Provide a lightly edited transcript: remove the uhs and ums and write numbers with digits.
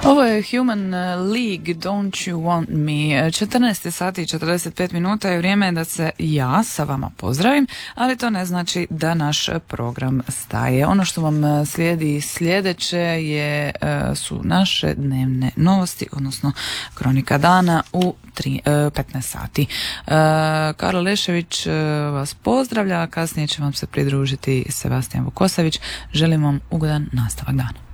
Ovo je Human League, Don't You Want Me. 14 sati i 45 minuta je vrijeme da se ja sa vama pozdravim, ali to ne znači da naš program staje. Ono što vam slijedi sljedeće su naše dnevne novosti, odnosno kronika dana u 15 sati. Karlo Lešević vas pozdravlja, kasnije će vam se pridružiti Sebastijan Vukosavić. Želim vam ugodan nastavak dana.